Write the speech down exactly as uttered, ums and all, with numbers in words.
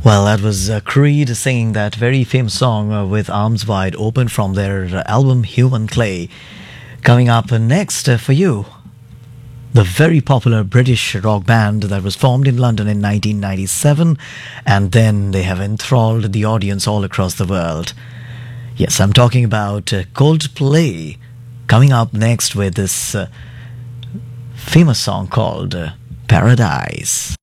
Well, that was uh, Creed singing that very famous song uh, with Arms Wide Open from their uh, album Human Clay. Coming up uh, next uh, for you, the very popular British rock band that was formed in London in nineteen ninety-seven, and then they have enthralled the audience all across the world. Yes, I'm talking about uh, Coldplay, coming up next with this uh, famous song called uh, Paradise.